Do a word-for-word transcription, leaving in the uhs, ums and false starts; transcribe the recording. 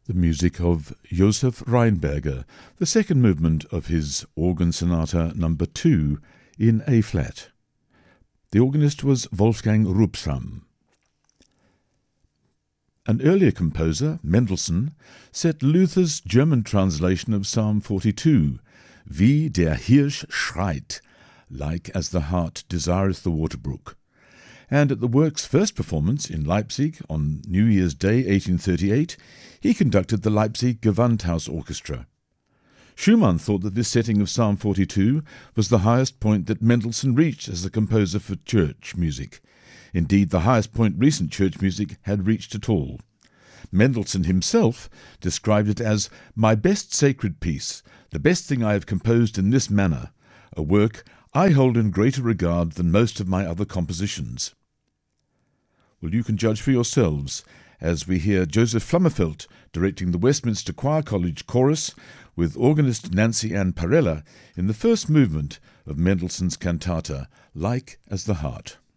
the music of Josef Rheinberger, the second movement of his Organ Sonata number two in A-flat. The organist was Wolfgang Rubsam. An earlier composer, Mendelssohn, set Luther's German translation of Psalm forty-two, Wie der Hirsch schreit, like as the hart desireth the water brook. And at the work's first performance in Leipzig on New Year's Day eighteen thirty-eight, he conducted the Leipzig Gewandhaus Orchestra. Schumann thought that this setting of Psalm forty-two was the highest point that Mendelssohn reached as a composer for church music. Indeed, the highest point recent church music had reached at all. Mendelssohn himself described it as my best sacred piece, the best thing I have composed in this manner, a work I hold in greater regard than most of my other compositions. Well, you can judge for yourselves as we hear Joseph Flammerfelt directing the Westminster Choir College Chorus with organist Nancy Ann Parella in the first movement of Mendelssohn's cantata, Like as the Heart.